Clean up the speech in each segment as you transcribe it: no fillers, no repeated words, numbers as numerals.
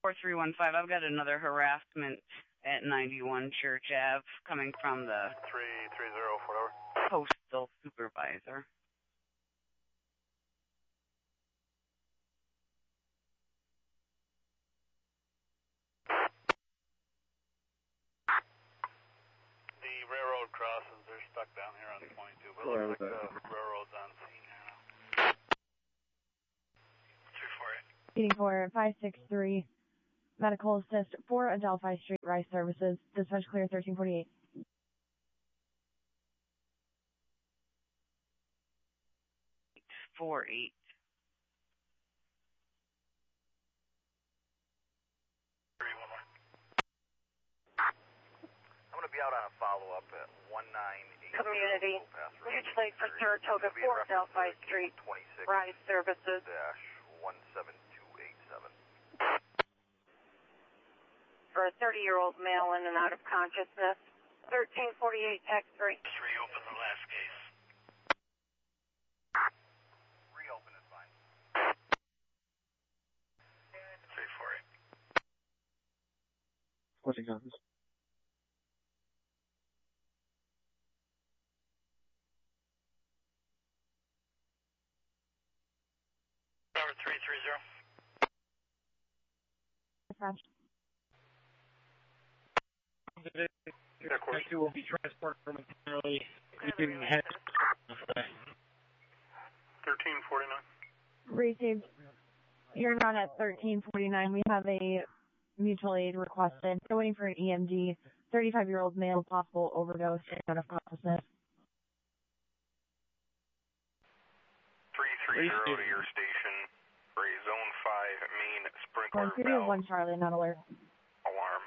4315, I've got another harassment at 91 Church Ave coming from the 330, whatever. postal supervisor. The railroad crossings are stuck down here on 22, but it looks like the railroad's on scene here now. 348. Meeting for 563. Medical assist for Adelphi Street, Rice Services. Dispatch clear 1348. Four eight. I'm going to be out on a follow-up at 198. Community, Ridge Lake for Saratoga 4 Adelphi Street, Rice Services. -17287. For a 30-year-old male in and out of consciousness. 1348 tax free. Just reopen the last case. Reopen is fine. 348. Switching guns. Robert 330. Dispatch. He will be transported momentarily. Leaving head. 1349. Received. You're not at 1349. We have a mutual aid requested. Still waiting for an EMG. 35-year-old male, possible overdose out of consciousness. 330 to your station for a Zone 5 main sprinkler valve 1 Charlie, not alert. alarm.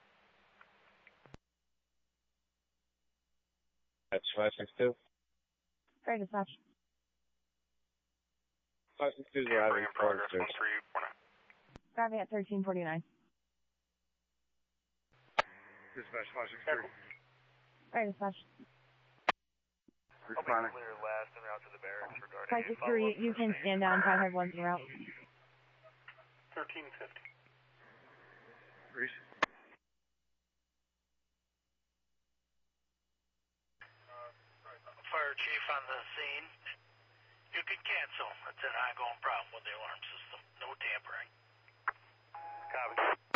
That's 562. Great dispatch. 562 is Tampering arriving in progress, forward. 1349. Driving at 1349. Dispatch 563. Great dispatch. I'll be clear last en route to the barracks regarding 563, you can stand down. 551's en route. 1350. Reese. Fire chief on the scene. You can cancel. It's an ongoing problem with the alarm system. No tampering. Copy.